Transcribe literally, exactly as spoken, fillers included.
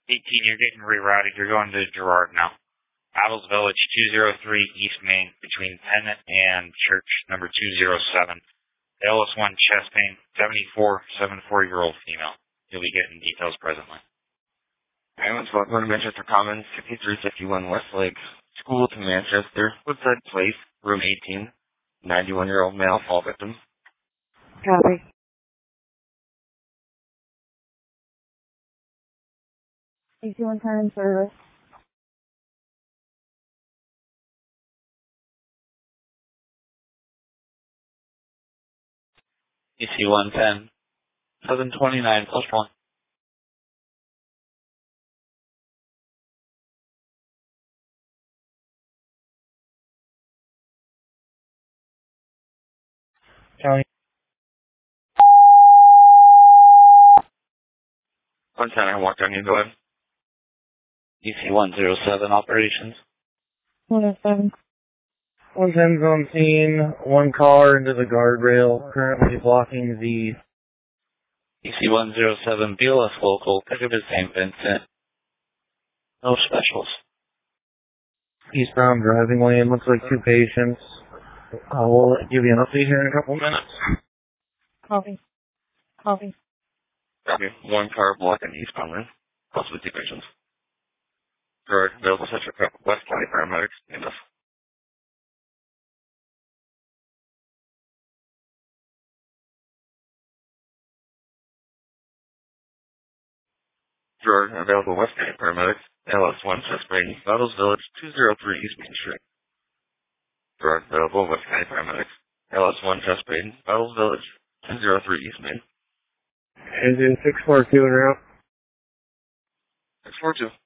eighteen, you're getting rerouted. You're going to Girard now. Adels Village, two oh three East Main, between Pennant and Church, number two oh seven. L S one chest pain, seventy-four, seventy-four-year-old female. You'll be getting details presently. Ambulance welcome to Manchester Commons, fifty-three fifty-one Westlake School to Manchester, Woodside Place, room eighteen, ninety-one-year-old male fall victim. Copy. E C one ten in service. E C one ten, seven twenty-nine plus one. County. one ten, I walked on you, go ahead. E C one oh seven operations. one oh seven. one ten's on scene, one car into the guardrail, currently blocking the... E C one oh seven, B L S local, Pickup is Saint Vincent. No specials. Eastbound driving lane, looks like two patients. Uh, we'll give you an update here in a couple minutes. Copy. Copy. Copy. One car blocking eastbound lane, possibly two patients. Girard, available Central West County paramedics, and us. Girard, available West County paramedics, L S one chest pain, Adels Village, two oh three East Main Street. Girard, available West County paramedics, L S one chest pain, Adels Village, two oh three East Main. Engine six four two en route. six four two.